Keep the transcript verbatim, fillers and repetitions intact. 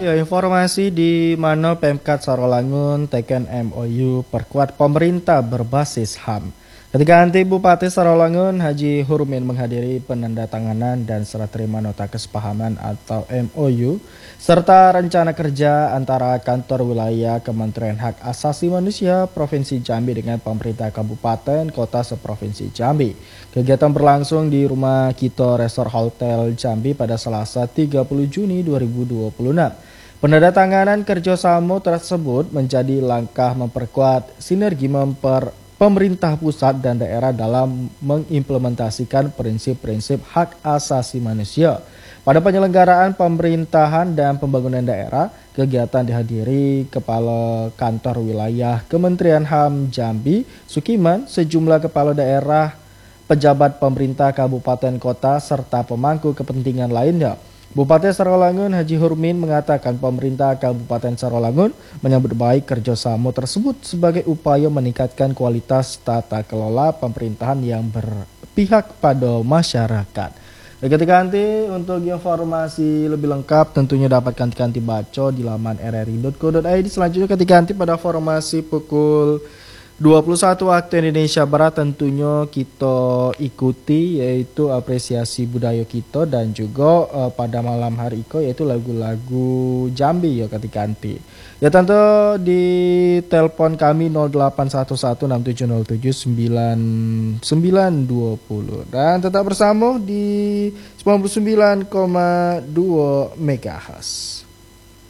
ya informasi di mana Pemkat Sarawangun teken M O U perkuat pemerintah berbasis H A M. Ketika nanti Bupati Sarawangun Haji Hurmin menghadiri penandatanganan dan serah terima nota kesepahaman atau M O U serta rencana kerja antara kantor wilayah Kementerian Hak Asasi Manusia Provinsi Jambi dengan pemerintah Kabupaten Kota seprovinsi Jambi. Kegiatan berlangsung di Rumah Kito Resort Hotel Jambi pada Selasa tiga puluh Juni dua ribu dua puluh enam. Penandatanganan kerjasama tersebut menjadi langkah memperkuat sinergi memper pemerintah pusat dan daerah dalam mengimplementasikan prinsip-prinsip hak asasi manusia. Pada penyelenggaraan pemerintahan dan pembangunan daerah, kegiatan dihadiri Kepala Kantor Wilayah Kementerian H A M Jambi, Sukiman, sejumlah kepala daerah, pejabat pemerintah kabupaten kota, serta pemangku kepentingan lainnya. Bupati Sarawangun Haji Hurmin mengatakan pemerintah Kabupaten Sarawangun menyambut baik kerjasama tersebut sebagai upaya meningkatkan kualitas tata kelola pemerintahan yang berpihak pada masyarakat. Dan ketika nanti untuk informasi lebih lengkap tentunya dapat kanti-kanti baca di laman r r i dot co dot i d. Selanjutnya ketika nanti pada formasi pukul dua puluh satu waktu Indonesia Barat tentunya kita ikuti yaitu apresiasi budaya kita dan juga uh, pada malam hari itu yaitu lagu-lagu Jambi ya ketika nanti. Ya tentu di telepon kami nol delapan satu satu enam tujuh nol tujuh sembilan sembilan dua nol dan tetap bersama di sembilan puluh sembilan koma dua megahertz.